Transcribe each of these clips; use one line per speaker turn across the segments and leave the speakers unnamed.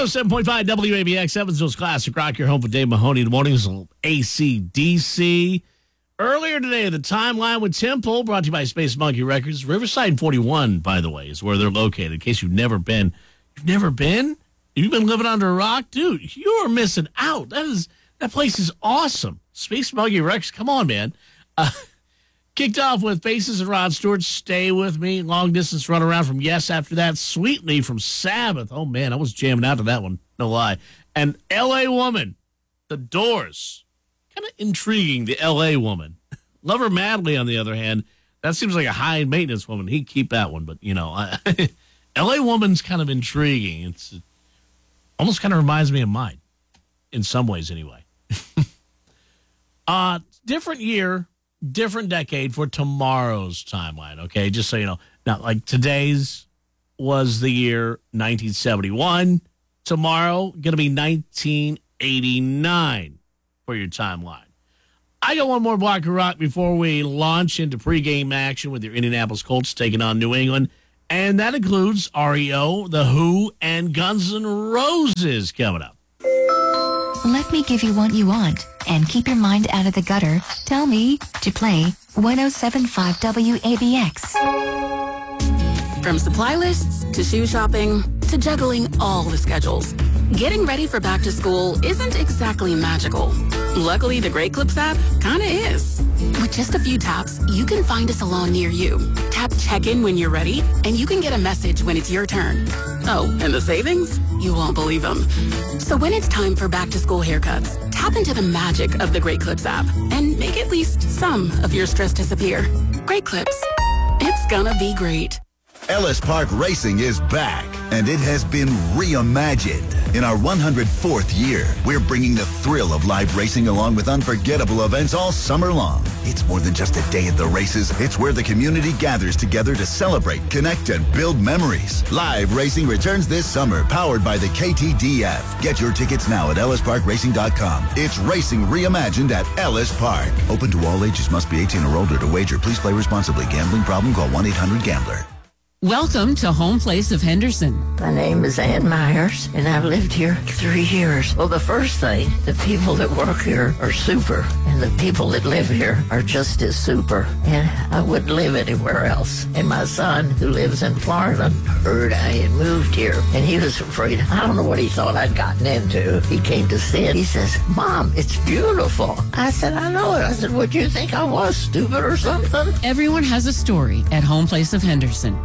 107.5 WABX, Evansville's Classic Rock, your home for Dave Mahoney in the mornings, AC/DC. Earlier today, the Timeline with Temple, brought to you by Space Monkey Records. Riverside 41, by the way, is where they're located, in case you've never been. You've never been? You've been living under a rock? Dude, you are missing out. That place is awesome. Space Monkey Records, come on, man. Kicked off with Faces and Rod Stewart, Stay With Me, Long Distance Run Around from Yes. After that, Sweetly from Sabbath. Oh, man, I was jamming out to that one, no lie. And L.A. Woman, The Doors. Kind of intriguing, the L.A. Woman. Love Her Madly, on the other hand. That seems like a high-maintenance woman. He'd keep that one, but, L.A. Woman's kind of intriguing. It almost kind of reminds me of mine, in some ways anyway. Different year. Different decade for tomorrow's timeline, okay? Just so you know. Now, like today's was the year 1971. Tomorrow, going to be 1989 for your timeline. I got one more block of rock before we launch into pregame action with your Indianapolis Colts taking on New England. And that includes REO, The Who, and Guns N' Roses coming up.
Let me give you what you want and keep your mind out of the gutter. Tell me to play 107.5 WABX.
From supply lists to shoe shopping to juggling all the schedules, getting ready for back to school isn't exactly magical. Luckily, the Great Clips app kinda is. With just a few taps, you can find a salon near you. Tap check-in when you're ready, and you can get a message when it's your turn. Oh, and the savings? You won't believe them. So when it's time for back-to-school haircuts, tap into the magic of the Great Clips app and make at least some of your stress disappear. Great Clips. It's gonna be great.
Ellis Park Racing is back, and it has been reimagined. In our 104th year, we're bringing the thrill of live racing along with unforgettable events all summer long. It's more than just a day at the races. It's where the community gathers together to celebrate, connect, and build memories. Live racing returns this summer, powered by the KTDF. Get your tickets now at ellisparkracing.com. It's racing reimagined at Ellis Park. Open to all ages. Must be 18 or older to wager. Please play responsibly. Gambling problem? Call 1-800-GAMBLER.
Welcome to Home Place of Henderson.
My name is Ann Myers, and I've lived here 3 years. Well, the first thing, the people that work here are super, and the people that live here are just as super, and I wouldn't live anywhere else. And my son, who lives in Florida, heard I had moved here, and he was afraid. I don't know what he thought I'd gotten into. He came to see it. He says, "Mom, it's beautiful." I said, "I know it." I said, "Would you think I was stupid or something?"
Everyone has a story at Home Place of Henderson.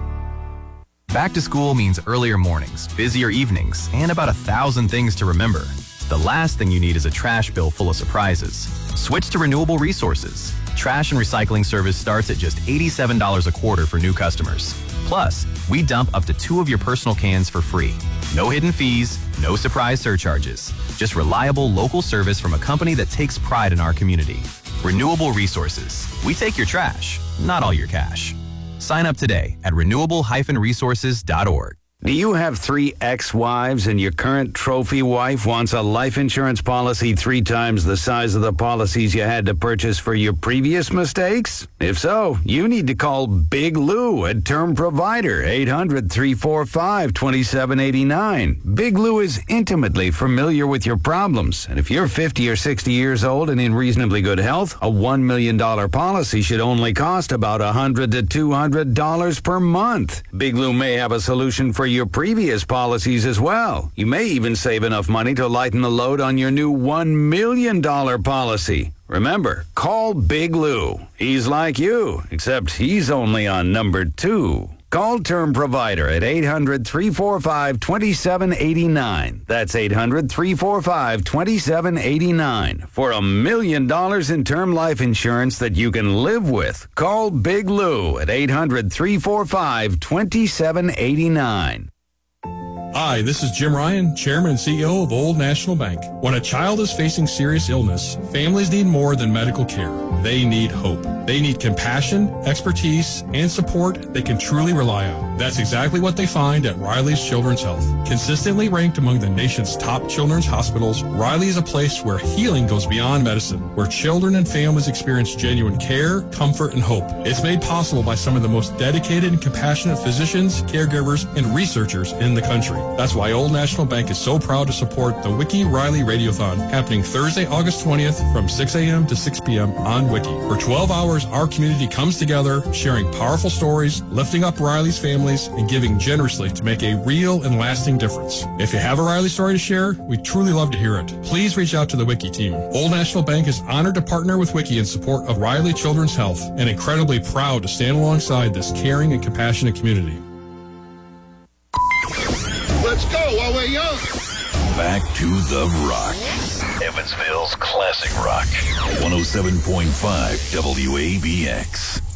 Back to school means earlier mornings, busier evenings, and about 1,000 things to remember. The last thing you need is a trash bill full of surprises. Switch to Renewable Resources. Trash and recycling service starts at just $87 a quarter for new customers. Plus, we dump up to 2 of your personal cans for free. No hidden fees, no surprise surcharges. Just reliable local service from a company that takes pride in our community. Renewable Resources. We take your trash, not all your cash. Sign up today at renewable-resources.org.
Do you have 3 ex-wives and your current trophy wife wants a life insurance policy 3 times the size of the policies you had to purchase for your previous mistakes? If so, you need to call Big Lou at Term Provider, 800-345-2789. Big Lou is intimately familiar with your problems, and if you're 50 or 60 years old and in reasonably good health, a $1 million policy should only cost about $100 to $200 per month. Big Lou may have a solution for your previous policies as well. You may even save enough money to lighten the load on your new $1 million policy. Remember, call Big Lou. He's like you, except he's only on number 2. Call Term Provider at 800-345-2789. That's 800-345-2789 for $1 million in term life insurance that you can live with. Call Big Lou at 800-345-2789.
Hi, this is Jim Ryan, Chairman and CEO of Old National Bank. When a child is facing serious illness, families need more than medical care. they need hope. They need compassion, expertise, and support they can truly rely on. That's exactly what they find at Riley's Children's Health. Consistently ranked among the nation's top children's hospitals, Riley is a place where healing goes beyond medicine, where children and families experience genuine care, comfort, and hope. It's made possible by some of the most dedicated and compassionate physicians, caregivers, and researchers in the country. That's why Old National Bank is so proud to support the Wiki Riley Radiothon, happening Thursday, August 20th from 6 a.m. to 6 p.m. on Wiki. For 12 hours, our community comes together, sharing powerful stories, lifting up Riley's families, and giving generously to make a real and lasting difference. If you have a Riley story to share, we'd truly love to hear it. Please reach out to the Wiki team. Old National Bank is honored to partner with Wiki in support of Riley Children's Health and incredibly proud to stand alongside this caring and compassionate community.
Let's go while we're young.
Back to the Rock. Evansville's classic rock. 107.5 WABX.